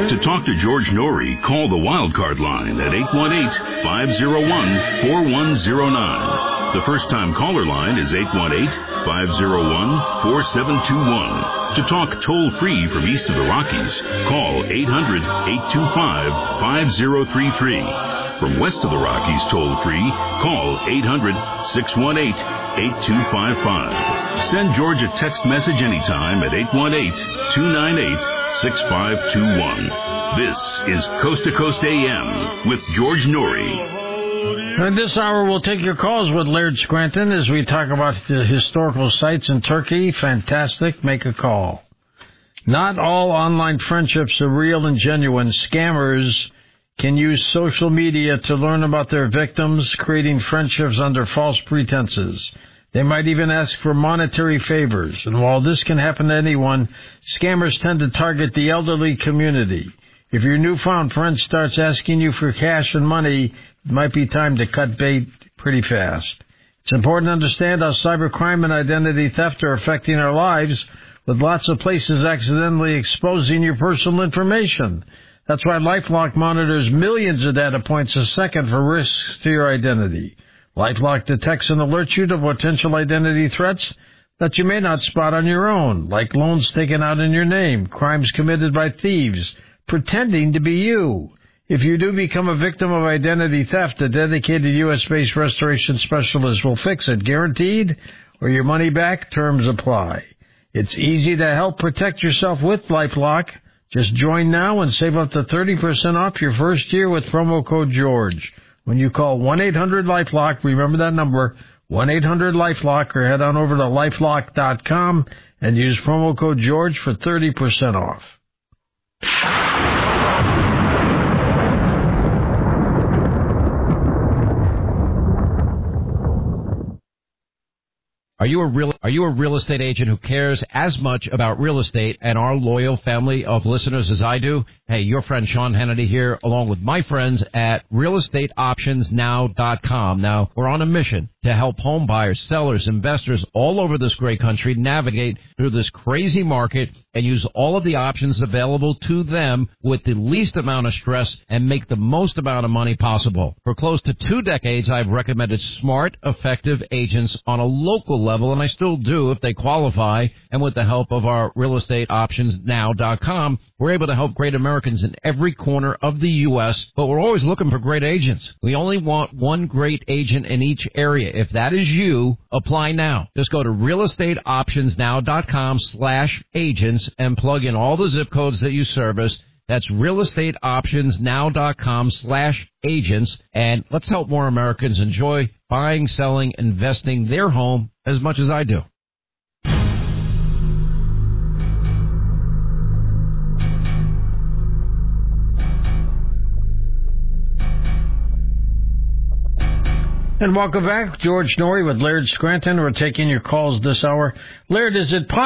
To talk to George Norrie, call the Wildcard line at 818-501-4109. The first-time caller line is 818-501-4721. To talk toll-free from east of the Rockies, call 800-825-5033. From west of the Rockies toll-free, call 800-618-8255. Send George a text message anytime at 818-298-6521. This is Coast to Coast AM with George Norrie. And this hour, we'll take your calls with Laird Scranton as we talk about the historical sites in Turkey. Fantastic. Make a call. Not all online friendships are real and genuine. Scammers can use social media to learn about their victims, creating friendships under false pretenses. They might even ask for monetary favors. And while this can happen to anyone, scammers tend to target the elderly community. If your newfound friend starts asking you for cash and money, it might be time to cut bait pretty fast. It's important to understand how cybercrime and identity theft are affecting our lives, with lots of places accidentally exposing your personal information. That's why LifeLock monitors millions of data points a second for risks to your identity. LifeLock detects and alerts you to potential identity threats that you may not spot on your own, like loans taken out in your name, crimes committed by thieves, pretending to be you. If you do become a victim of identity theft, a dedicated U.S.-based restoration specialist will fix it, guaranteed, or your money back. Terms apply. It's easy to help protect yourself with LifeLock. Just join now and save up to 30% off your first year with promo code GEORGE. When you call 1-800-LifeLock, remember that number, 1-800-LifeLock, or head on over to LifeLock.com and use promo code GEORGE for 30% off. Are you a real estate agent who cares as much about real estate and our loyal family of listeners as I do? Hey, your friend Sean Hannity here, along with my friends at realestateoptionsnow.com. Now, we're on a mission to help home buyers, sellers, investors all over this great country navigate through this crazy market and use all of the options available to them with the least amount of stress and make the most amount of money possible. For close to 2 decades, I've recommended smart, effective agents on a local level, and I still do if they qualify. And with the help of our realestateoptionsnow.com, we're able to help great Americans in every corner of the U.S., but we're always looking for great agents. We only want one great agent in each area. If that is you, apply now. Just go to realestateoptionsnow.com/agents and plug in all the zip codes that you service. That's realestateoptionsnow.com/agents. And let's help more Americans enjoy buying, selling, investing their home as much as I do. And welcome back. George Norrie with Laird Scranton. We're taking your calls this hour. Laird, is it possible